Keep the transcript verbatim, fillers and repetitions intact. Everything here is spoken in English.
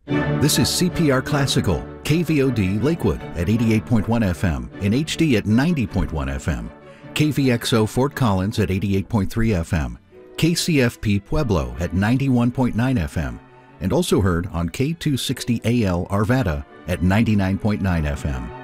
This is C P R Classical, K V O D Lakewood at eighty-eight point one F M, in H D at ninety point one F M, K V X O Fort Collins at eighty-eight point three F M, K C F P Pueblo at ninety-one point nine F M, and also heard on K two sixty A L Arvada at ninety-nine point nine F M.